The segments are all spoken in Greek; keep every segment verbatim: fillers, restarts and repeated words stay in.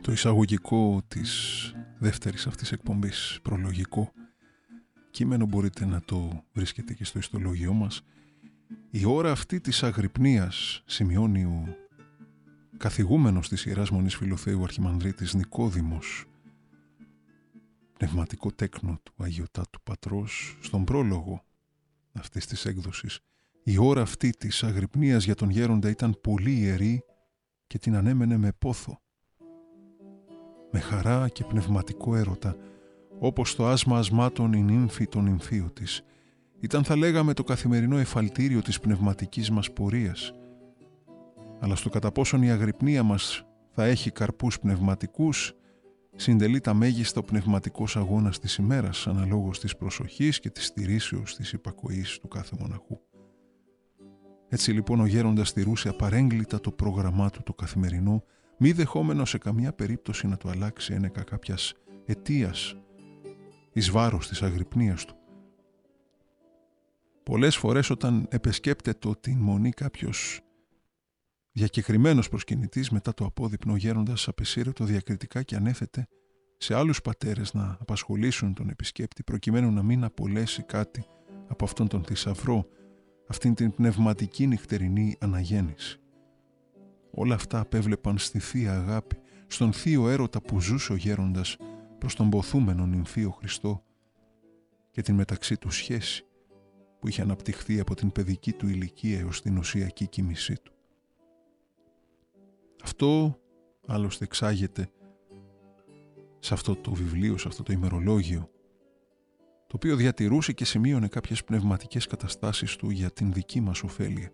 Το εισαγωγικό της δεύτερης αυτής εκπομπής, προλογικό κείμενο, μπορείτε να το βρίσκετε και στο ιστολόγιό μας. Η ώρα αυτή της αγρυπνίας, σημειώνει ο καθηγούμενος της Ιεράς Μονής Φιλοθέου Αρχιμανδρίτης Νικόδημος, πνευματικό τέκνο του Αγιωτάτου Πατρός, στον πρόλογο αυτής της έκδοσης. Η ώρα αυτή της αγρυπνίας για τον γέροντα ήταν πολύ ιερή και την ανέμενε με πόθο, με χαρά και πνευματικό έρωτα, όπως το άσμα ασμάτων η νύμφη των νυμφίου της. Ήταν, θα λέγαμε, το καθημερινό εφαλτήριο της πνευματικής μας πορείας. Αλλά στο κατά πόσον η αγρυπνία μας θα έχει καρπούς πνευματικούς, συντελεί τα μέγιστα ο πνευματικός αγώνας της ημέρας, αναλόγως της προσοχής και της στηρίσεως της υπακοής του κάθε μοναχού. Έτσι λοιπόν ο γέροντας στηρούσε απαρέγκλιτα το πρόγραμμά του το καθημερινό, μη δεχόμενο σε καμία περίπτωση να του αλλάξει ένεκα κάποιας αιτίας εις βάρος της αγρυπνίας του. Πολλές φορές όταν επεσκέπτεται την μονή κάποιος διακεκριμένος προσκυνητής, μετά το απόδειπνο, ο γέροντας απεσύρετο διακριτικά και ανέθετε σε άλλους πατέρες να απασχολήσουν τον επισκέπτη, προκειμένου να μην απολέσει κάτι από αυτόν τον θησαυρό, αυτήν την πνευματική νυχτερινή αναγέννηση. Όλα αυτά απέβλεπαν στη θεία αγάπη, στον θείο έρωτα που ζούσε ο γέροντας προς τον ποθούμενο νυμφίο Χριστό και την μεταξύ του σχέση που είχε αναπτυχθεί από την παιδική του ηλικία έως την οσιακή κοίμησή του. Αυτό άλλωστε εξάγεται σε αυτό το βιβλίο, σε αυτό το ημερολόγιο, το οποίο διατηρούσε και σημείωνε κάποιες πνευματικές καταστάσεις του για την δική μας ωφέλεια.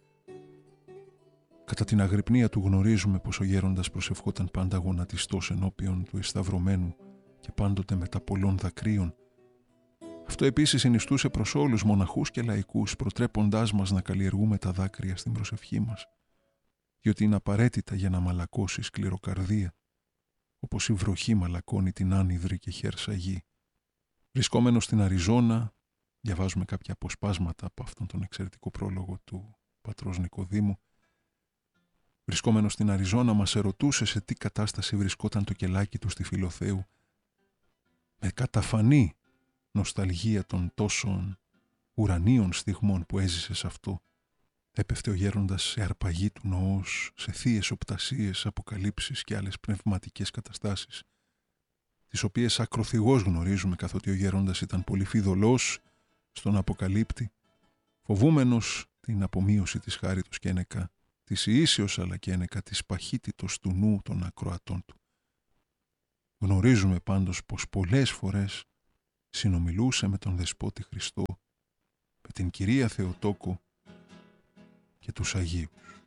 Κατά την αγρυπνία του γνωρίζουμε πως ο γέροντας προσευχόταν πάντα γονατιστός ενώπιον του εσταυρωμένου και πάντοτε μετά πολλών δακρύων. Αυτό επίσης συνιστούσε προς όλους μοναχούς και λαϊκούς, προτρέποντάς μας να καλλιεργούμε τα δάκρυα στην προσευχή μας, διότι είναι απαραίτητα για να μαλακώσει η σκληροκαρδία, όπως η βροχή μαλακώνει την άνυδρη και χέρσα γη. Βρισκόμενος στην Αριζόνα, διαβάζουμε κάποια αποσπάσματα από αυτόν τον εξαιρετικό πρόλογο του πατρός Νικοδήμου. Βρισκόμενος στην Αριζόνα, μας ερωτούσε σε τι κατάσταση βρισκόταν το κελάκι του στη Φιλοθέου, με καταφανή νοσταλγία των τόσων ουρανίων στιγμών που έζησε σε αυτό. Έπεφτε ο γέροντας σε αρπαγή του νοός, σε θείες οπτασίες, αποκαλύψεις και άλλες πνευματικές καταστάσεις, τις οποίες ακροθυγώς γνωρίζουμε, καθότι ο γέροντας ήταν πολύ φιδωλός στον αποκαλύπτη, φοβούμενος την απομείωση της χάριτος και ένεκα της ιήσεως, αλλά και ένεκα της παχύτητος του νου των ακροατών του. Γνωρίζουμε πάντως πως πολλές φορές συνομιλούσε με τον Δεσπότη Χριστό, με την Κυρία Θεοτόκο και τους Αγίους.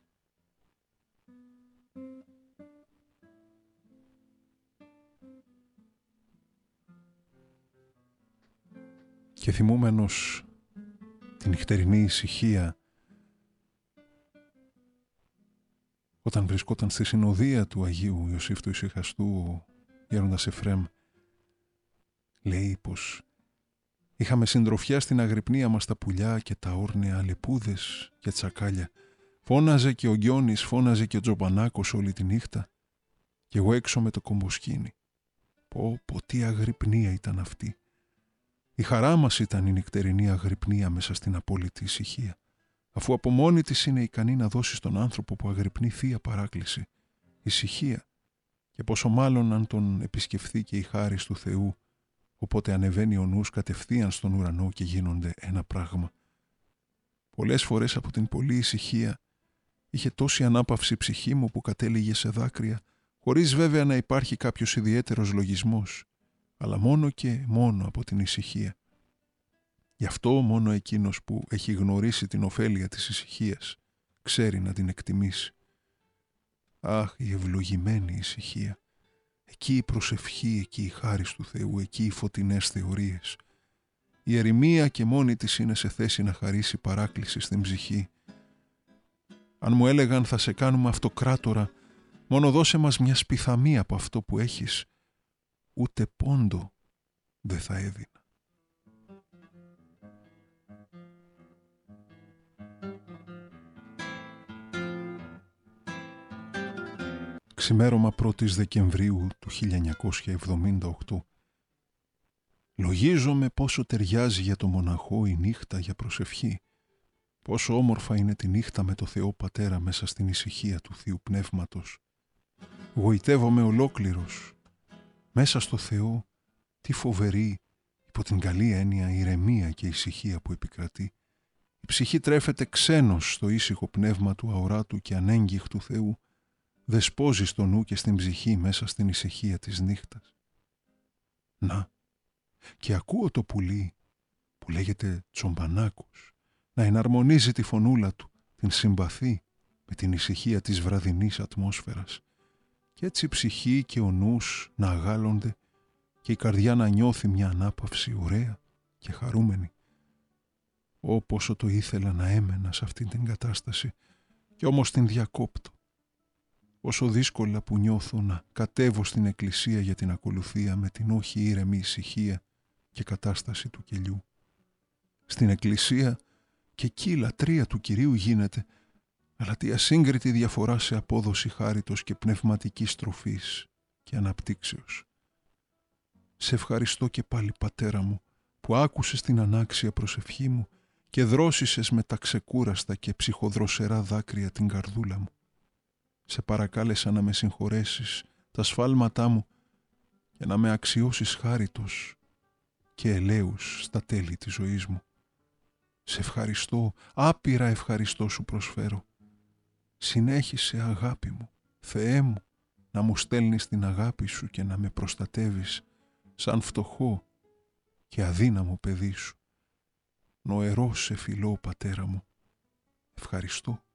Και θυμούμενος την νυχτερινή ησυχία όταν βρισκόταν στη συνοδεία του Αγίου Ιωσήφ του Ησυχαστού, ο γέροντας Εφρέμ λέει πως είχαμε συντροφιά στην αγρυπνία μας τα πουλιά και τα όρνια, λεπούδες και τσακάλια. Φώναζε και ο Γκιόνης, φώναζε και ο Τζοπανάκος όλη τη νύχτα και εγώ έξω με το κομποσκίνι. Πω πω τι αγρυπνία ήταν αυτή. Η χαρά μας ήταν η νυχτερινή αγρυπνία μέσα στην απόλυτη ησυχία, αφού από μόνη της είναι ικανή να δώσει στον άνθρωπο που αγρυπνεί θεία παράκληση, ησυχία, και πόσο μάλλον αν τον επισκεφθεί και η χάρις του Θεού, οπότε ανεβαίνει ο νους κατευθείαν στον ουρανό και γίνονται ένα πράγμα. Πολλές φορές από την πολλή ησυχία είχε τόση ανάπαυση η ψυχή μου που κατέληγε σε δάκρυα, χωρίς βέβαια να υπάρχει κάποιος ιδιαίτερος λογισμός, αλλά μόνο και μόνο από την ησυχία. Γι' αυτό μόνο εκείνος που έχει γνωρίσει την ωφέλεια της ησυχίας ξέρει να την εκτιμήσει. Αχ, η ευλογημένη ησυχία! Εκεί η προσευχή, εκεί η χάρις του Θεού, εκεί οι φωτεινές θεωρίες. Η ερημία και μόνη της είναι σε θέση να χαρίσει παράκληση στην ψυχή. Αν μου έλεγαν θα σε κάνουμε αυτοκράτορα, μόνο δώσε μας μια σπιθαμία από αυτό που έχεις, ούτε πόντο δεν θα έδινα. Ξημέρωμα πρώτης Δεκεμβρίου του χίλια εννιακόσια εβδομήντα οκτώ. Λογίζομαι πόσο ταιριάζει για το μοναχό η νύχτα για προσευχή. Πόσο όμορφα είναι τη νύχτα με το Θεό Πατέρα μέσα στην ησυχία του Θείου Πνεύματος. Γοητεύομαι ολόκληρος. Μέσα στο Θεό, τι φοβερή, υπό την καλή έννοια, ηρεμία και ησυχία που επικρατεί. Η ψυχή τρέφεται ξένος στο ήσυχο πνεύμα του αοράτου και ανέγγιχτου Θεού. Δεσπόζει στο νου και στην ψυχή μέσα στην ησυχία της νύχτας. Να, και ακούω το πουλί που λέγεται Τσομπανάκος να εναρμονίζει τη φωνούλα του, την συμπαθή με την ησυχία της βραδινής ατμόσφαιρας. Και έτσι η ψυχή και ο νους να αγάλλονται και η καρδιά να νιώθει μια ανάπαυση ωραία και χαρούμενη. Ω πόσο το ήθελα να έμενα σε αυτήν την κατάσταση και όμως την διακόπτω. Όσο δύσκολα που νιώθω να κατέβω στην εκκλησία για την ακολουθία με την όχι ήρεμη ησυχία και κατάσταση του κελιού. Στην εκκλησία και εκεί η λατρεία του Κυρίου γίνεται, αλλά τι ασύγκριτη διαφορά σε απόδοση χάριτος και πνευματικής τροφής και αναπτύξεως. Σε ευχαριστώ και πάλι, Πατέρα μου, που άκουσες την ανάξια προσευχή μου και δρόσισες με τα ξεκούραστα και ψυχοδροσερά δάκρυα την καρδούλα μου. Σε παρακάλεσα να με συγχωρέσεις τα σφάλματά μου και να με αξιώσεις χάριτος και ελέους στα τέλη της ζωής μου. Σε ευχαριστώ, άπειρα ευχαριστώ σου προσφέρω. Συνέχισε, αγάπη μου, Θεέ μου, να μου στέλνεις την αγάπη σου και να με προστατεύεις σαν φτωχό και αδύναμο παιδί σου. Νοερός σε φιλώ, Πατέρα μου. Ευχαριστώ.